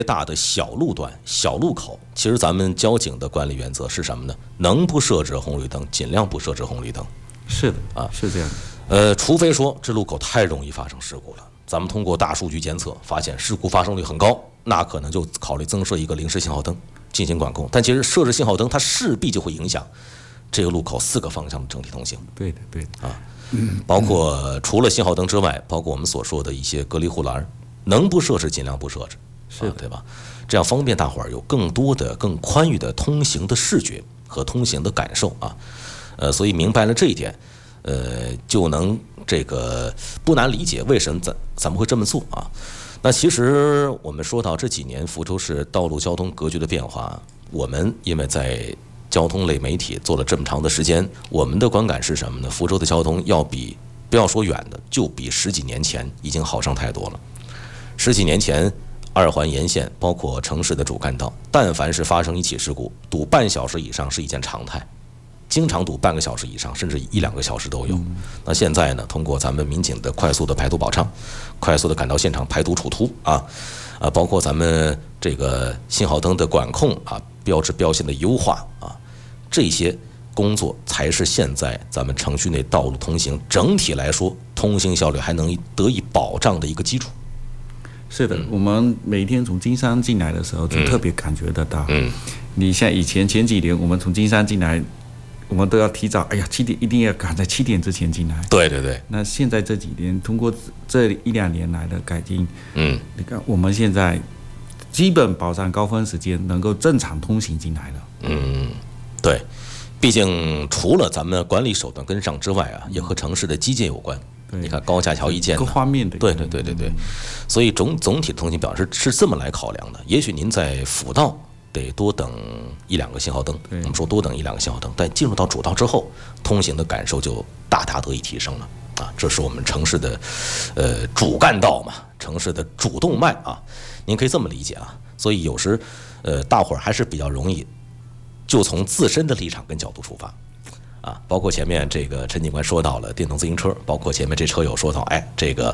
大的小路段、小路口，其实咱们交警的管理原则是什么呢？能不设置红绿灯，尽量不设置红绿灯。 是的啊，是这样的。 除非说这路口太容易发生事故了，咱们通过大数据监测发现事故发生率很高，那可能就考虑增设一个临时信号灯进行管控。但其实设置信号灯，它势必就会影响这个路口4个方向的整体通行。 对的，对的啊。 包括除了信号灯之外，包括我们所说的一些隔离护栏，能不设置尽量不设置， 是对吧？这样方便大伙儿有更多的、更宽裕的通行的视觉和通行的感受啊。所以明白了这一点，就能这个不难理解为什么咱们会这么做啊。那其实我们说到这几年福州市道路交通格局的变化，我们因为在交通类媒体做了这么长的时间，我们的观感是什么呢？福州的交通要比不要说远的，就比10几年前已经好上太多了。10几年前，2环沿线包括城市的主干道，但凡是发生一起事故，堵半小时以上是一件常态，经常堵半个小时以上，甚至1、2个小时都有。那现在呢，通过咱们民警的快速的排毒保畅，快速的赶到现场排毒除突包括咱们这个信号灯的管控标志标线的优化这些工作才是现在咱们城区内道路通行整体来说通行效率还能得以保障的一个基础。 是的，我们每天从金山进来的时候就特别感觉得到。你像前几年我们从金山进来，我们都要提早，7点一定要赶在7点之前进来。 对对对。 那现在这几年通过这1、2年来的改进，你看我们现在基本保障高峰时间能够正常通行进来了。 对，毕竟除了咱们管理手段跟上之外也和城市的基建有关。你看高架桥一建， 各方面的。 对，所以总体的通行表是这么来考量的。也许您在辅道得多等1、2个信号灯，我们说多等1、2个信号灯，但进入到主道之后，通行的感受就大大得以提升了这是我们城市的主干道嘛，城市的主动脉您可以这么理解所以有时大伙儿还是比较容易就从自身的立场跟角度出发包括前面这个陈警官说到了电动自行车，包括前面这车友说到这个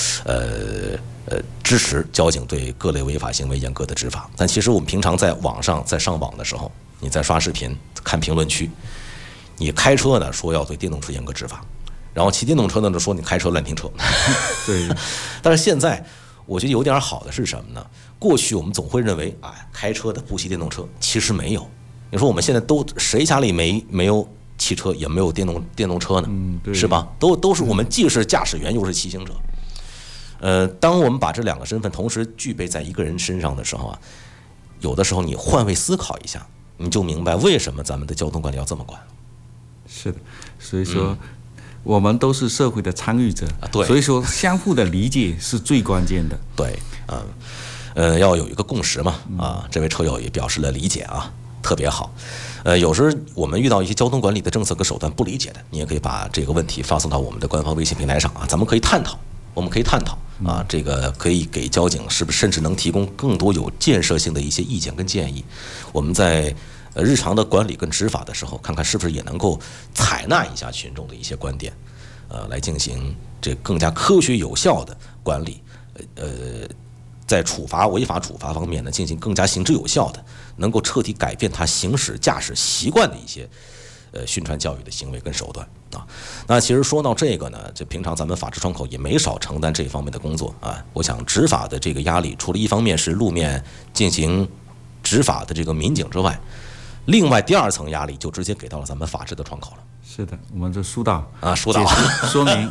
支持交警对各类违法行为严格的执法。但其实我们平常在网上在上网的时候，你在刷视频看评论区，你开车呢说要对电动车严格执法，然后骑电动车呢就说你开车乱停车。 对。 但是现在我觉得有点好的是什么呢？过去我们总会认为开车的不骑电动车，其实没有。你说我们现在谁家里没有汽车，也没有电动车呢？是吧？都是我们既是驾驶员又是骑行者。当我们把这2个身份同时具备在一个人身上的时候有的时候你换位思考一下，你就明白为什么咱们的交通管理要这么管。 是的，所以说我们都是社会的参与者， 对， 所以说相互的理解是最关键的。 对，要有一个共识嘛，这位车友也表示了理解特别好。有时我们遇到一些交通管理的政策和手段不理解的，你也可以把这个问题发送到我们的官方微信平台上咱们可以探讨。我们可以探讨这个可以给交警是不是甚至能提供更多有建设性的一些意见跟建议。我们在日常的管理跟执法的时候，看看是不是也能够采纳一下群众的一些观点，来进行这更加科学有效的管理。在违法处罚方面呢，进行更加行之有效的，能够彻底改变他行驶驾驶习惯的一些宣传教育的行为跟手段那其实说到这个呢，这平常咱们法制窗口也没少承担这方面的工作我想执法的这个压力，除了一方面是路面进行执法的这个民警之外，另外第2层压力就直接给到了咱们法制的窗口了。 是的，我们这疏导说明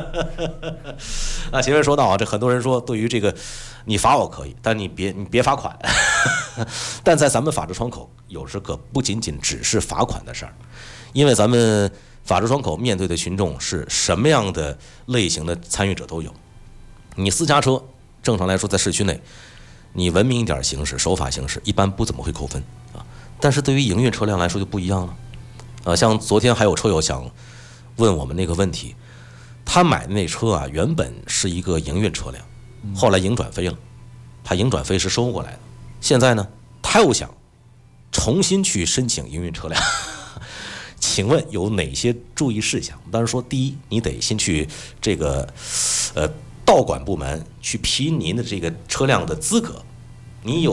前面说到这很多人说对于这个你罚我可以，但你别罚款。但在咱们法制窗口有时可不仅仅只是罚款的事儿，因为咱们法制窗口面对的群众是什么样的类型的参与者都有。你私家车正常来说在市区内，你文明一点行驶守法行驶一般不怎么会扣分但是对于营运车辆来说就不一样了像昨天还有车友想问我们那个问题，他买的那车原本是一个营运车辆，后来营转飞了，他营转飞是收过来的，现在呢他又想重新去申请营运车辆。请问有哪些注意事项？当然说，第一，你得先去这个道管部门去批您的这个车辆的资格，你有